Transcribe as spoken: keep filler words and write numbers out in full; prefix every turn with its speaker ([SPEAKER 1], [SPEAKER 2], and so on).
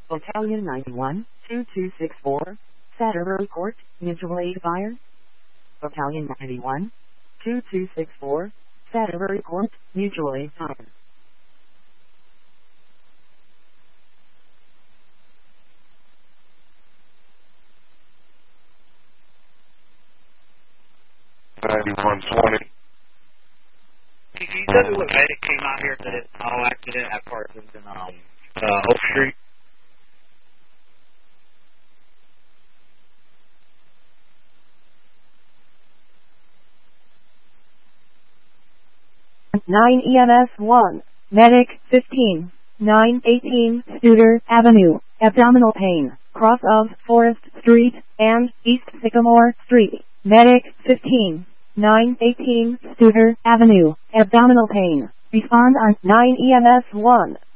[SPEAKER 1] Battalion ninety-one, two two six four, Satterbury Court, mutual aid fire. Battalion ninety-one, two two six four, Satterbury Court, mutual aid fire.
[SPEAKER 2] ninety-one twenty.
[SPEAKER 3] Can you tell me what medic came out here to the auto accident at Parsons and um, uh, Oak Street?
[SPEAKER 4] nine E M S one, Medic fifteen, nine eighteen Studer Avenue, abdominal pain, cross of Forest Street and East Sycamore Street. Medic fifteen, nine eighteen Studer Avenue, abdominal pain. Respond on nine E M S one.